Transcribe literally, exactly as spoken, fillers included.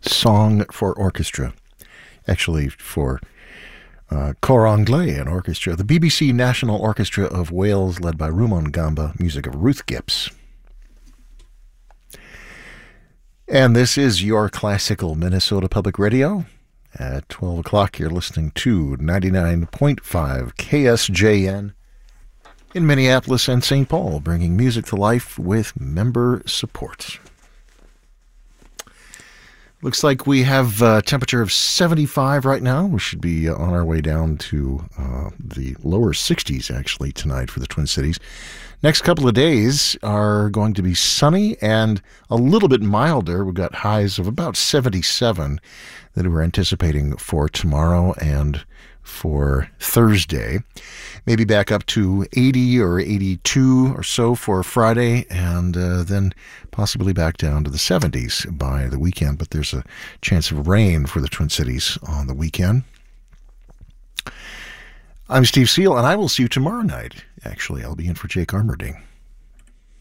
Song for Orchestra. Actually, for uh, Cor Anglais, an orchestra. The B B C National Orchestra of Wales, led by Rumon Gamba, music of Ruth Gibbs. And this is your classical Minnesota Public Radio. At twelve o'clock, you're listening to ninety-nine point five K S J N in Minneapolis and Saint Paul, bringing music to life with member support. Looks like we have a temperature of seventy-five right now. We should be on our way down to uh, the lower sixties, actually, tonight for the Twin Cities. Next couple of days are going to be sunny and a little bit milder. We've got highs of about seventy-seven that we're anticipating for tomorrow and for Thursday. Maybe back up to eighty or eighty-two or so for Friday, and uh, then possibly back down to the seventies by the weekend. But there's a chance of rain for the Twin Cities on the weekend. I'm Steve Seal, and I will see you tomorrow night. Actually, I'll be in for Jake Armerding.